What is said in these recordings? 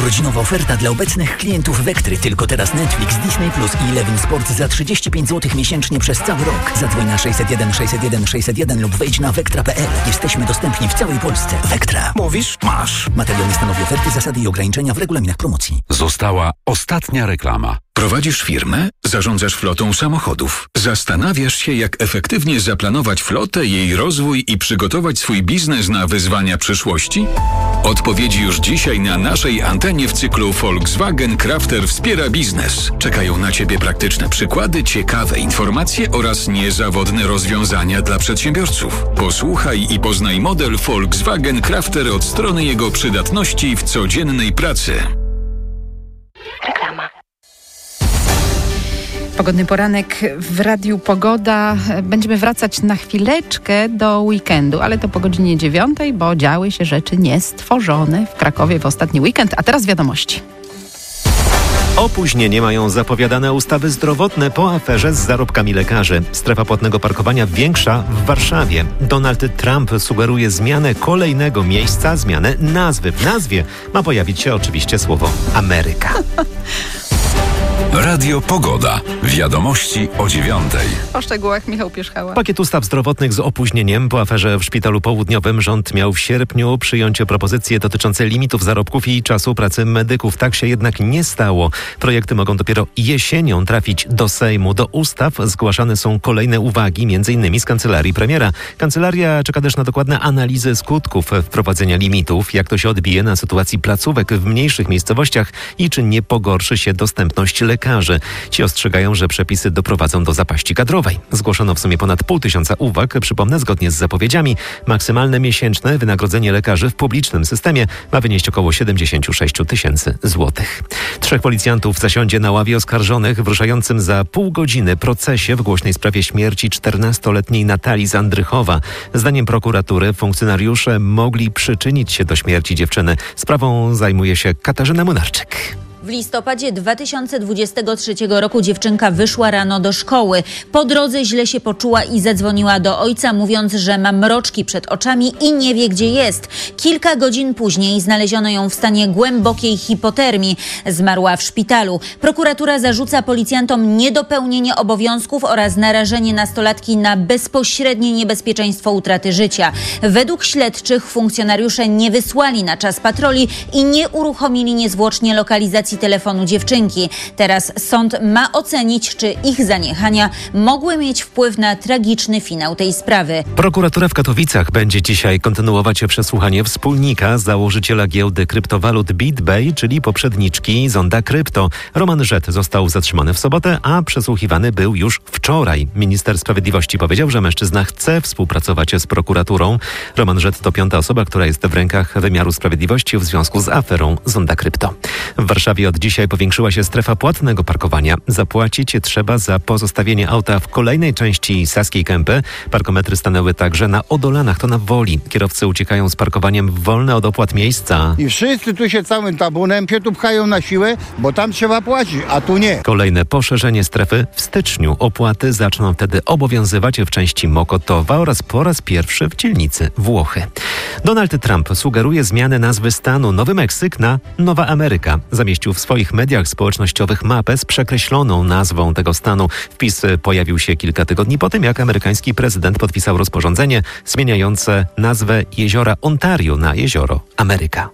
Urodzinowa oferta dla obecnych klientów Vectry. Tylko teraz Netflix, Disney Plus i Eleven Sport za 35 zł miesięcznie przez cały rok. Zadzwoń na 601 601 601 lub wejdź na vectra.pl. Jesteśmy dostępni w całej Polsce. Vectra. Mówisz? Masz. Materiał nie stanowi oferty, zasady i ograniczenia w regulaminach promocji. Została ostatnia reklama. Prowadzisz firmę? Zarządzasz flotą samochodów. Zastanawiasz się, jak efektywnie zaplanować flotę, jej rozwój i przygotować swój biznes na wyzwania przyszłości? Odpowiedzi już dzisiaj na naszej antenie w cyklu Volkswagen Crafter wspiera biznes. Czekają na Ciebie praktyczne przykłady, ciekawe informacje oraz niezawodne rozwiązania dla przedsiębiorców. Posłuchaj i poznaj model Volkswagen Crafter od strony jego przydatności w codziennej pracy. Reklama. Pogodny poranek w Radiu Pogoda. Będziemy wracać na chwileczkę do weekendu, ale to po godzinie 9, bo działy się rzeczy niestworzone w Krakowie w ostatni weekend. A teraz wiadomości. Opóźnienie mają zapowiadane ustawy zdrowotne po aferze z zarobkami lekarzy. Strefa płatnego parkowania większa w Warszawie. Donald Trump sugeruje zmianę kolejnego miejsca, zmianę nazwy. W nazwie ma pojawić się oczywiście słowo Ameryka. Radio Pogoda. Wiadomości o 9. O szczegółach Michał Pierzchała. Pakiet ustaw zdrowotnych z opóźnieniem. Po aferze w Szpitalu Południowym rząd miał w sierpniu przyjąć propozycje dotyczące limitów zarobków i czasu pracy medyków. Tak się jednak nie stało. Projekty mogą dopiero jesienią trafić do Sejmu. Do ustaw zgłaszane są kolejne uwagi, m.in. z kancelarii premiera. Kancelaria czeka też na dokładne analizy skutków wprowadzenia limitów, jak to się odbije na sytuacji placówek w mniejszych miejscowościach i czy nie pogorszy się dostępność lekarzy. Ci ostrzegają, że przepisy doprowadzą do zapaści kadrowej. Zgłoszono w sumie ponad 500 uwag. Przypomnę, zgodnie z zapowiedziami, maksymalne miesięczne wynagrodzenie lekarzy w publicznym systemie ma wynieść około 76 000 złotych. 3 policjantów zasiądzie na ławie oskarżonych w ruszającym za pół godziny procesie w głośnej sprawie śmierci 14-letniej Natalii z Andrychowa. Zdaniem prokuratury funkcjonariusze mogli przyczynić się do śmierci dziewczyny. Sprawą zajmuje się Katarzyna Munarczyk. W listopadzie 2023 roku dziewczynka wyszła rano do szkoły. Po drodze źle się poczuła i zadzwoniła do ojca, mówiąc, że ma mroczki przed oczami i nie wie, gdzie jest. Kilka godzin później znaleziono ją w stanie głębokiej hipotermii. Zmarła w szpitalu. Prokuratura zarzuca policjantom niedopełnienie obowiązków oraz narażenie nastolatki na bezpośrednie niebezpieczeństwo utraty życia. Według śledczych funkcjonariusze nie wysłali na czas patroli i nie uruchomili niezwłocznie lokalizacji telefonu dziewczynki. Teraz sąd ma ocenić, czy ich zaniechania mogły mieć wpływ na tragiczny finał tej sprawy. Prokuratura w Katowicach będzie dzisiaj kontynuować przesłuchanie wspólnika założyciela giełdy kryptowalut BitBay, czyli poprzedniczki Zonda Krypto. Roman Rzet został zatrzymany w sobotę, a przesłuchiwany był już wczoraj. Minister Sprawiedliwości powiedział, że mężczyzna chce współpracować z prokuraturą. Roman Rzet to 5. osoba, która jest w rękach wymiaru sprawiedliwości w związku z aferą Zonda Krypto. W Warszawie od dzisiaj powiększyła się strefa płatnego parkowania. Zapłacić trzeba za pozostawienie auta w kolejnej części Saskiej Kępy. Parkometry stanęły także na Odolanach, to na Woli. Kierowcy uciekają z parkowaniem w wolne od opłat miejsca. I wszyscy tu się całym tabunem się tu pchają na siłę, bo tam trzeba płacić, a tu nie. Kolejne poszerzenie strefy w styczniu. Opłaty zaczną wtedy obowiązywać w części Mokotowa oraz po raz pierwszy w dzielnicy Włochy. Donald Trump sugeruje zmianę nazwy stanu Nowy Meksyk na Nowa Ameryka. Zamieścił w swoich mediach społecznościowych mapę z przekreśloną nazwą tego stanu. Wpis pojawił się kilka tygodni po tym, jak amerykański prezydent podpisał rozporządzenie zmieniające nazwę jeziora Ontario na jezioro Ameryka.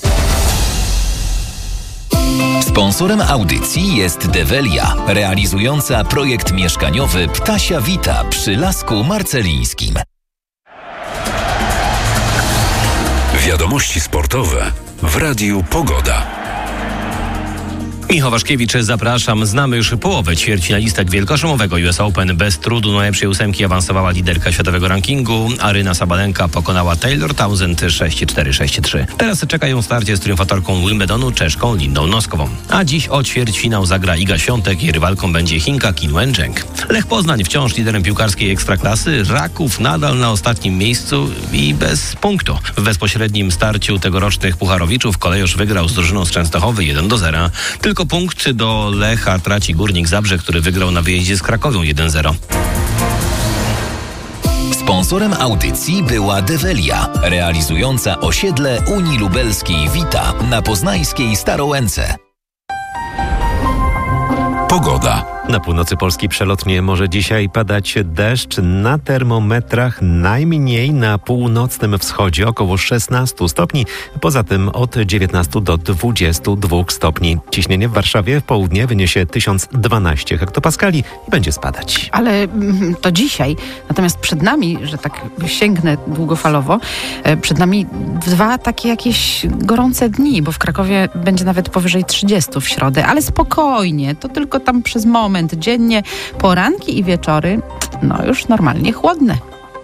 Sponsorem audycji jest Develia, realizująca projekt mieszkaniowy Ptasia Vita przy Lasku Marcelińskim. Wiadomości sportowe w Radiu Pogoda. Michał Waszkiewicz, zapraszam. Znamy już połowę ćwierćfinalistek wielkoszumowego US Open. Bez trudu do najlepszej ósemki awansowała liderka światowego rankingu. Aryna Sabalenka pokonała Taylor Townsend 6-4, 6-3. Teraz czeka ją starcie z triumfatorką Wimbledonu, Czeszką Lindą Noskową. A dziś o ćwierćfinał zagra Iga Świątek i rywalką będzie Chinka Qin Wencheng. Lech Poznań wciąż liderem piłkarskiej ekstraklasy. Raków nadal na ostatnim miejscu i bez punktu. W bezpośrednim starciu tegorocznych pucharowiczów Kolejosz wygrał z drużyną z Częstochowy 1-0. Tylko punkt do Lecha traci Górnik Zabrze, który wygrał na wyjeździe z Krakowią 1-0. Sponsorem audycji była Develia, realizująca osiedle Unii Lubelskiej Vita na poznańskiej Starołęce. Pogoda. Na północy Polski przelotnie może dzisiaj padać deszcz. Na termometrach najmniej na północnym wschodzie około 16 stopni. Poza tym od 19 do 22 stopni. Ciśnienie w Warszawie w południe wyniesie 1012 hektopaskali i będzie spadać. Ale to dzisiaj. Natomiast przed nami, że tak sięgnę długofalowo, przed nami 2 takie jakieś gorące dni, bo w Krakowie będzie nawet powyżej 30 w środę. Ale spokojnie, to tylko tam przez moment. Dziennie poranki i wieczory, no już normalnie chłodne.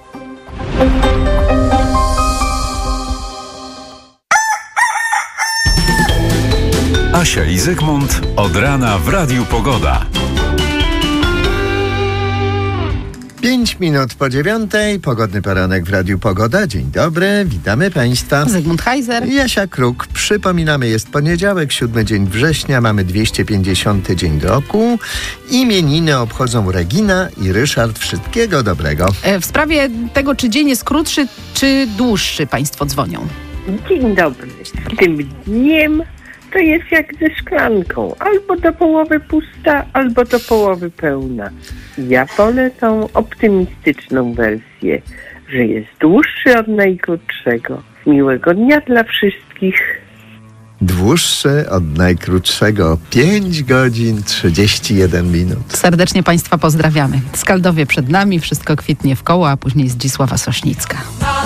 Asia i Zygmunt od rana w Radiu Pogoda. 5 minut po 9:00, pogodny poranek w Radiu Pogoda. Dzień dobry, witamy Państwa. Zygmunt Heiser. Jasia Kruk. Przypominamy, jest poniedziałek, 7 dzień września, mamy 250 dzień roku. Imieniny obchodzą Regina i Ryszard. Wszystkiego dobrego. W sprawie tego, czy dzień jest krótszy, czy dłuższy, Państwo dzwonią. Dzień dobry. Tym dniem to jest jak ze szklanką. Albo do połowy pusta, albo do połowy pełna. Ja wolę tą optymistyczną wersję, że jest dłuższy od najkrótszego. Miłego dnia dla wszystkich. Dłuższy od najkrótszego 5 godzin 31 minut. Serdecznie Państwa pozdrawiamy. Skaldowie przed nami, wszystko kwitnie w koło, a później Zdzisława Sośnicka.